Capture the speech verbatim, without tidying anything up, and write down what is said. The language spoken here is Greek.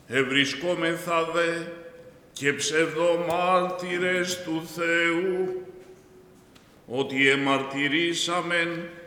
ευρισκόμεθα δε και ψευδομάρτυρες του Θεού, ότι εμαρτυρήσαμεν